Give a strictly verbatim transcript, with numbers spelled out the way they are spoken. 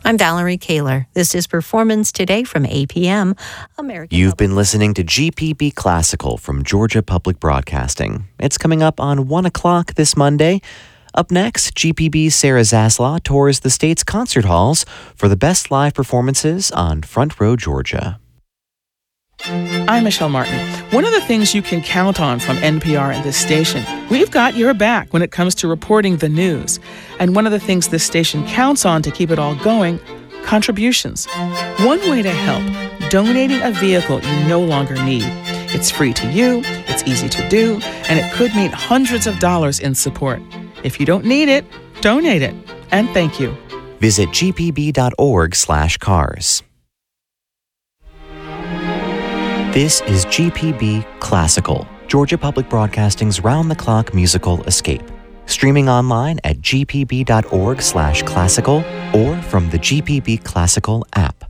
I'm Valerie Kaler. This is Performance Today from A P M. American You've Public- been listening to G P B Classical from Georgia Public Broadcasting. It's coming up on one o'clock this Monday. Up next, G P B's Sarah Zaslaw tours the state's concert halls for the best live performances on Front Row Georgia. I'm Michelle Martin. One of the things you can count on from N P R and this station, we've got your back when it comes to reporting the news. And one of the things this station counts on to keep it all going, contributions. One way to help, donating a vehicle you no longer need. It's free to you, it's easy to do, and it could mean hundreds of dollars in support. If you don't need it, donate it. And thank you. Visit g p b dot org slash cars. This is G P B Classical, Georgia Public Broadcasting's round-the-clock musical escape. Streaming online at g p b dot org slash classical or from the G P B Classical app.